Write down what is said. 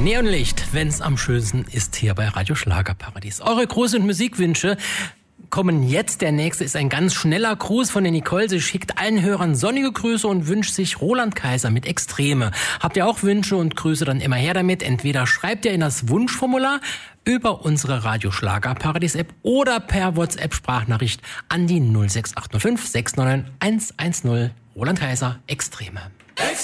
Neonlicht, wenn's am schönsten ist hier bei Radio Schlagerparadies. Eure Gruß- und Musikwünsche kommen jetzt. Der nächste ist ein ganz schneller Gruß von der Nicole. Sie schickt allen Hörern sonnige Grüße und wünscht sich Roland Kaiser mit Extreme. Habt ihr auch Wünsche und Grüße, dann immer her damit. Entweder schreibt ihr in das Wunschformular über unsere Radio Schlagerparadies App oder per WhatsApp Sprachnachricht an die 06805 699 110. Roland Kaiser, Extreme.